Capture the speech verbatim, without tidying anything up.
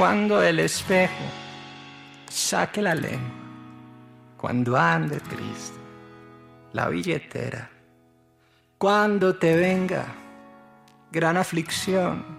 cuando el espejo saque la lengua, cuando ande triste la billetera, cuando te venga gran aflicción,